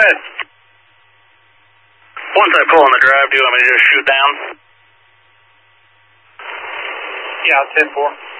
ahead. Once I pull in the drive, do you want me to just shoot down? Yeah, 10-4.